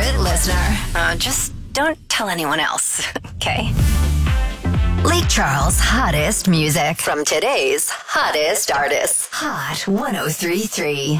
favorite listener. Just don't tell anyone else, okay? Lake Charles' hottest music from today's hottest artists. Hot 1033.